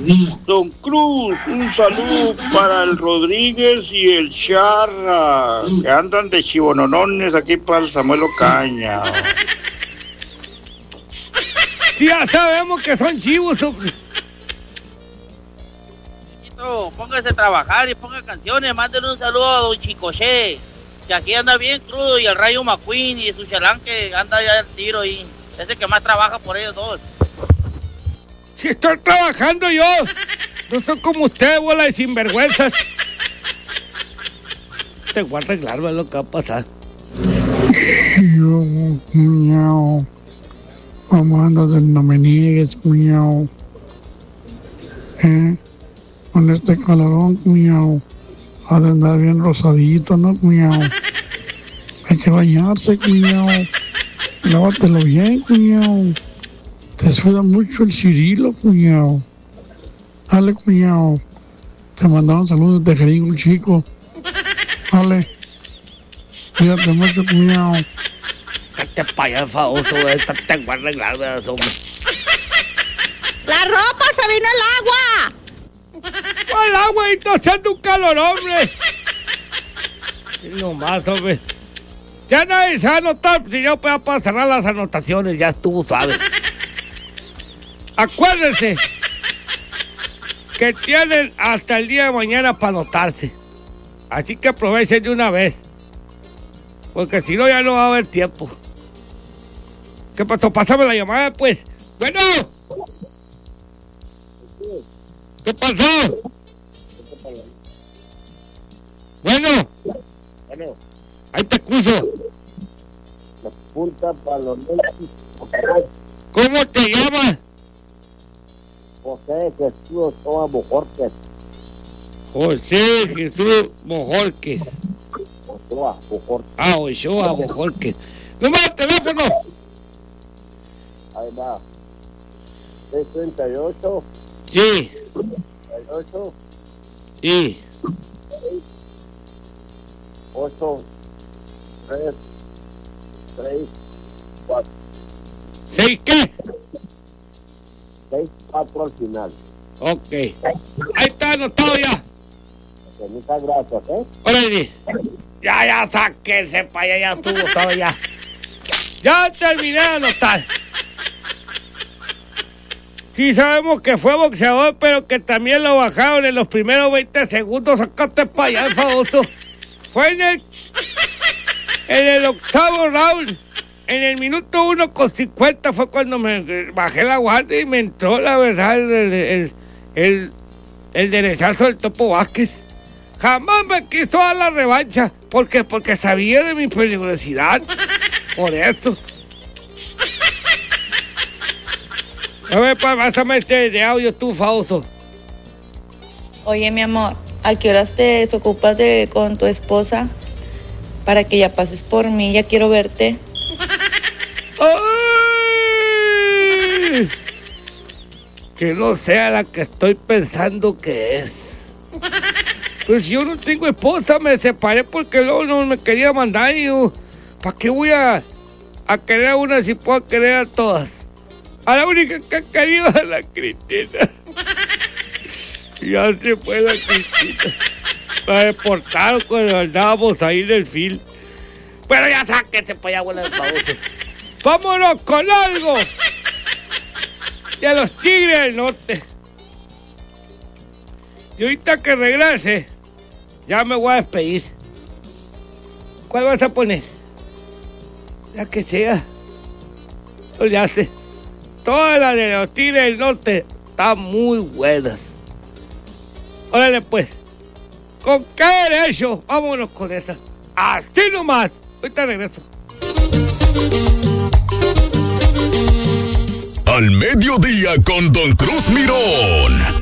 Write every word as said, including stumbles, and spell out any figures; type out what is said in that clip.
Don Cruz, un saludo para el Rodríguez y el Charra, que andan de chivononones aquí para el Samuel Ocaña. Sí, ya sabemos que son chivos. Chiquito, póngase a trabajar y ponga canciones. Mándale un saludo a don Chicoché, que aquí anda bien crudo, y al Rayo McQueen y su chalán que anda ya al tiro y es el que más trabaja por ellos dos. Si estoy trabajando yo, no soy como usted, bola de sinvergüenzas. Te voy a arreglar, es lo que va a pasar. Yo, miau, mamando de no me niegues, miau. Eh, con este calorón, miau, ha de andar bien rosadito, ¿no, miau? Hay que bañarse, miau. Lávatelo bien, miau. Te suda mucho el Cirilo, cuñado. Dale, cuñado. Te mandaban saludos de Jeringo, chico. Dale. Cuídate mucho, cuñado. Este payaso famoso, güey. Te voy a arreglar, ¿verdad, hombre? ¡La ropa se vino el agua! ¿Cuál agua? Y está haciendo un calor, hombre. Y no más, hombre. Ya nadie se va a anotar. Si yo puedo para cerrar las anotaciones, ya estuvo suave. Acuérdense que tienen hasta el día de mañana para anotarse. Así que aprovechen de una vez. Porque si no, ya no va a haber tiempo. ¿Qué pasó? Pásame la llamada, pues. Bueno. ¿Qué pasó? Bueno. Bueno. Ahí te escucho. La punta para los niños. ¿Cómo te llamas? José Jesús Ochoa Bojorquez. José Jesús Bojorquez. Ochoa Bojorquez. Ah, Ochoa Bojorquez. ¡Número de teléfono! Ahí va. seis treinta y ocho. Sí. treinta y ocho. Sí. ocho. tres. tres. cuatro. ¿Seis qué? seis cuatro al final. Ok. Ahí está anotado ya. Okay, muchas gracias, ¿eh? Órale. Ya, ya, sáquense para allá, ya estuvo todo ya. Ya terminé de anotar. Sí sabemos que fue boxeador, pero que también lo bajaron en los primeros veinte segundos. Sácate para allá, famoso. Fue en el, en el octavo round. En el minuto uno con cincuenta fue cuando me bajé la guardia y me entró, la verdad, el, el, el, el derechazo del Topo Vázquez. Jamás me quiso dar la revancha. ¿Por qué? Porque sabía de mi peligrosidad. Por eso. A ver, pásame este de audio tú, Fausto. Oye, mi amor, ¿a qué horas te desocupas de, con tu esposa? Para que ya pases por mí, ya quiero verte. ¡Ay! Que no sea la que estoy pensando que es. Pues yo no tengo esposa, me separé porque luego no me quería mandar y yo, ¿para qué voy a, a querer a una si puedo querer a todas? A la única que he querido es a la Cristina. Ya se fue la Cristina. La deportaron cuando andábamos ahí en el film. Pero ya sáquense para allá, abuela de favor. ¡Vámonos con algo! Y a los Tigres del Norte. Y ahorita que regrese, ya me voy a despedir. ¿Cuál vas a poner? La que sea. No le hace. Todas las de los Tigres del Norte están muy buenas. Órale pues. ¿Con qué derecho? Vámonos con esa. Así nomás. Ahorita regreso. Al mediodía con Don Cruz Mirón.